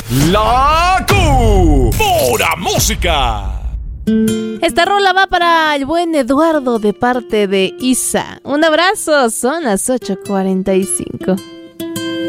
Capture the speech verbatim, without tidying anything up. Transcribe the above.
La Q. Pura música. Esta rola va para el buen Eduardo de parte de Isa. Un abrazo, son las ocho cuarenta y cinco.